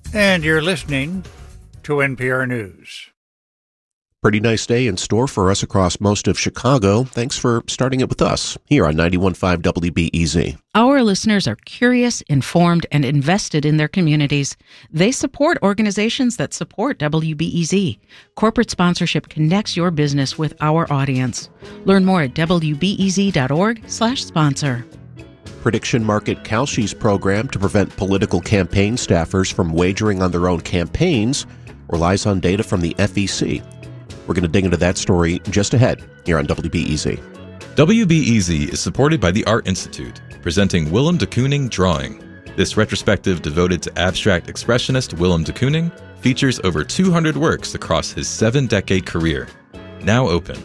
And you're listening to NPR News. Pretty nice day in store for us across most of Chicago. Thanks for starting it with us here on 91.5 WBEZ. Our listeners are curious, informed, and invested in their communities. They support organizations that support WBEZ. Corporate sponsorship connects your business with our audience. Learn more at wbez.org/sponsor. Prediction Market Kalshi's program to prevent political campaign staffers from wagering on their own campaigns relies on data from the FEC. We're going to dig into that story just ahead here on WBEZ. WBEZ is supported by the Art Institute, presenting Willem de Kooning Drawing. This retrospective devoted to abstract expressionist Willem de Kooning features over 200 works across his 7-decade career. Now open.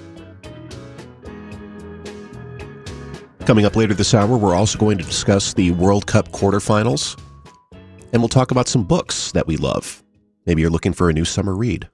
Coming up later this hour, we're also going to discuss the World Cup quarterfinals, and we'll talk about some books that we love. Maybe you're looking for a new summer read.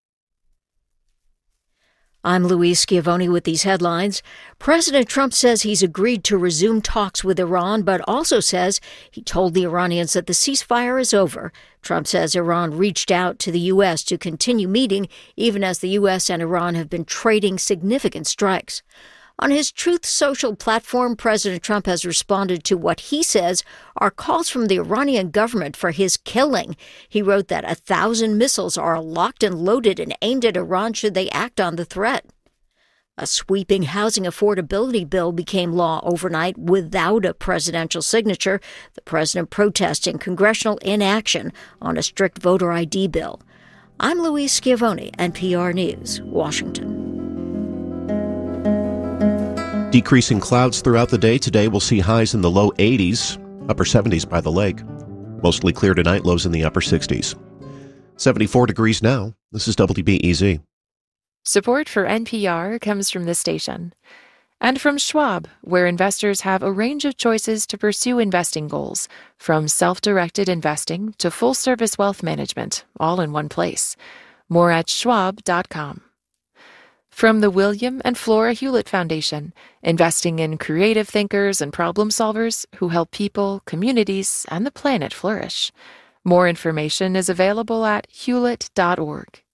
I'm Louise Schiavone with these headlines. President Trump says he's agreed to resume talks with Iran, but also says he told the Iranians that the ceasefire is over. Trump says Iran reached out to the U.S. to continue meeting, even as the U.S. and Iran have been trading significant strikes. On his Truth Social platform, President Trump has responded to what he says are calls from the Iranian government for his killing. He wrote that 1,000 missiles are locked and loaded and aimed at Iran should they act on the threat. A sweeping housing affordability bill became law overnight without a presidential signature, the president protesting congressional inaction on a strict voter ID bill. I'm Louise Schiavone, NPR News, Washington. Decreasing clouds throughout the day. Today we'll see highs in the low 80s, upper 70s by the lake. Mostly clear tonight, lows in the upper 60s. 74 degrees now. This is WBEZ. Support for NPR comes from this station. And from Schwab, where investors have a range of choices to pursue investing goals, from self-directed investing to full-service wealth management, all in one place. More at schwab.com. From the William and Flora Hewlett Foundation, investing in creative thinkers and problem solvers who help people, communities, and the planet flourish. More information is available at hewlett.org.